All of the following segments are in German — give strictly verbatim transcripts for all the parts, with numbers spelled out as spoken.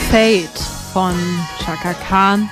Fate von Chaka Khan,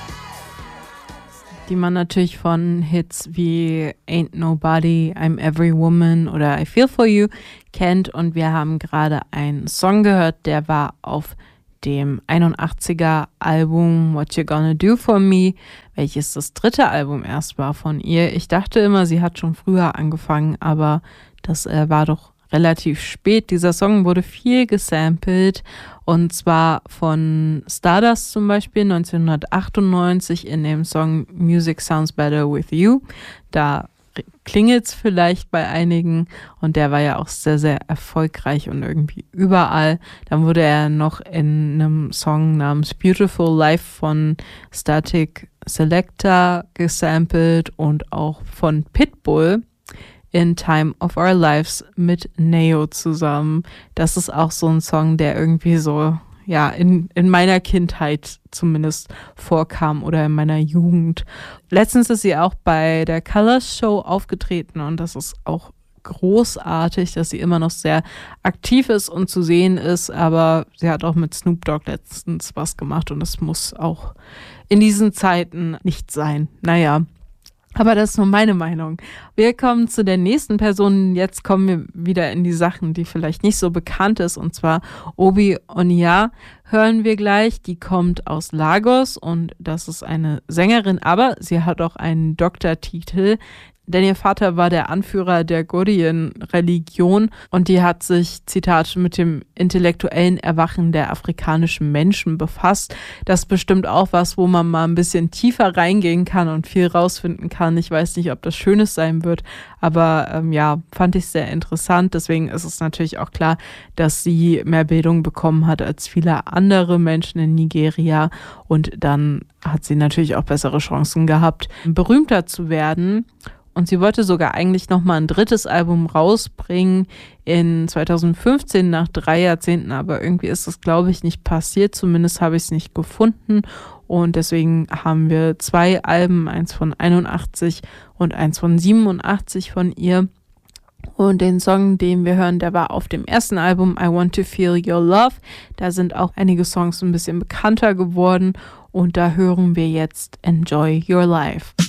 die man natürlich von Hits wie Ain't Nobody, I'm Every Woman oder I Feel For You kennt. Und wir haben gerade einen Song gehört, der war auf dem einundachtziger Album What You Gonna Do For Me, welches das dritte Album erst war von ihr. Ich dachte immer, sie hat schon früher angefangen, aber das äh, war doch relativ spät. Dieser Song wurde viel gesampelt, und zwar von Stardust zum Beispiel neunzehnhundertachtundneunzig in dem Song Music Sounds Better With You. Da klingelt's vielleicht bei einigen, und der war ja auch sehr, sehr erfolgreich und irgendwie überall. Dann wurde er noch in einem Song namens Beautiful Life von Static Selector gesampelt und auch von Pitbull in Time of Our Lives mit Neo zusammen. Das ist auch so ein Song, der irgendwie so, ja, in, in meiner Kindheit zumindest vorkam oder in meiner Jugend. Letztens ist sie auch bei der Colors Show aufgetreten, und das ist auch großartig, dass sie immer noch sehr aktiv ist und zu sehen ist, aber sie hat auch mit Snoop Dogg letztens was gemacht, und das muss auch in diesen Zeiten nicht sein. Naja, aber das ist nur meine Meinung. Wir kommen zu der nächsten Person. Jetzt kommen wir wieder in die Sachen, die vielleicht nicht so bekannt ist. Und zwar Obi Onya hören wir gleich. Die kommt aus Lagos, und das ist eine Sängerin, aber sie hat auch einen Doktortitel, denn ihr Vater war der Anführer der Gurien-Religion, und die hat sich, Zitat, mit dem intellektuellen Erwachen der afrikanischen Menschen befasst. Das ist bestimmt auch was, wo man mal ein bisschen tiefer reingehen kann und viel rausfinden kann. Ich weiß nicht, ob das Schönes sein wird, aber ähm, ja, fand ich sehr interessant. Deswegen ist es natürlich auch klar, dass sie mehr Bildung bekommen hat als viele andere Menschen in Nigeria, und dann hat sie natürlich auch bessere Chancen gehabt, berühmter zu werden. Und sie wollte sogar eigentlich nochmal ein drittes Album rausbringen in zweitausendfünfzehn nach drei Jahrzehnten, aber irgendwie ist das, glaube ich, nicht passiert. Zumindest habe ich es nicht gefunden. Und deswegen haben wir zwei Alben, eins von einundachtzig und eins von siebenundachtzig von ihr. Und den Song, den wir hören, der war auf dem ersten Album I Want to Feel Your Love. Da sind auch einige Songs ein bisschen bekannter geworden. Und da hören wir jetzt Enjoy Your Life.